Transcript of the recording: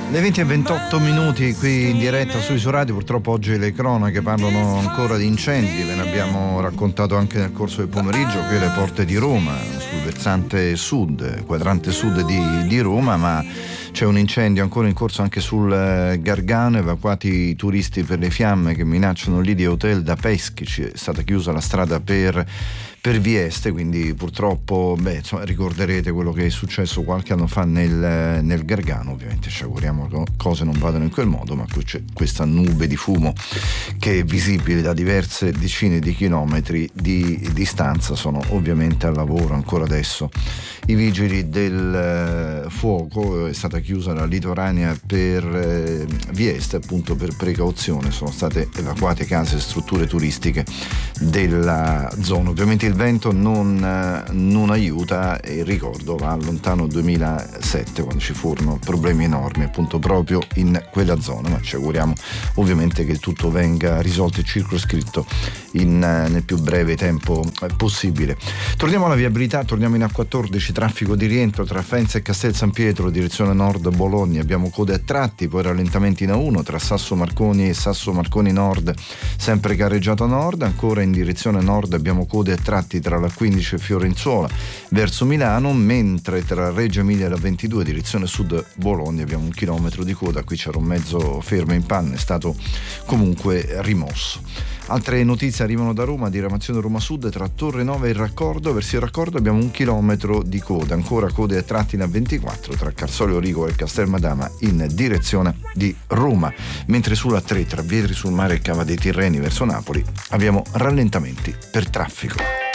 Le 20:28 qui in diretta su Iso Radio. Purtroppo oggi le cronache parlano ancora di incendi, ve ne abbiamo raccontato anche nel corso del pomeriggio qui alle porte di Roma, sul versante sud, quadrante sud di Roma, ma c'è un incendio ancora in corso anche sul Gargano, evacuati i turisti per le fiamme che minacciano l'Idia Hotel da Peschici, è stata chiusa la strada per Vieste, quindi purtroppo ricorderete quello che è successo qualche anno fa nel Gargano. Ovviamente ci auguriamo che cose non vadano in quel modo, ma qui c'è questa nube di fumo che è visibile da diverse decine di chilometri di distanza. Sono ovviamente al lavoro ancora adesso i vigili del fuoco. È stata chiusa la litoranea per Vieste appunto per precauzione, sono state evacuate case e strutture turistiche della zona. Ovviamente il vento non aiuta, e ricordo va al lontano 2007, quando ci furono problemi enormi appunto proprio in quella zona, ma ci auguriamo ovviamente che tutto venga risolto e circoscritto nel più breve tempo possibile. Torniamo alla viabilità, torniamo in A14, traffico di rientro tra Faenza e Castel San Pietro, direzione nord Bologna, abbiamo code a tratti, poi rallentamenti in A1 tra Sasso Marconi e Sasso Marconi Nord, sempre carreggiato nord, ancora in direzione nord abbiamo code a tratti tra la 15 e Fiorenzuola verso Milano, mentre tra Reggio Emilia e la 22 direzione sud Bologna abbiamo 1 chilometro di coda. Qui c'era un mezzo fermo in panne, è stato comunque rimosso. Altre notizie arrivano da Roma, diramazione Roma Sud tra Torre Nova e il Raccordo, verso il Raccordo abbiamo 1 chilometro di coda, ancora code a tratti in A24 tra Carsolio Rigo e Castelmadama in direzione di Roma, mentre sulla 3 tra Vietri sul Mare e Cava dei Tirreni verso Napoli abbiamo rallentamenti per traffico.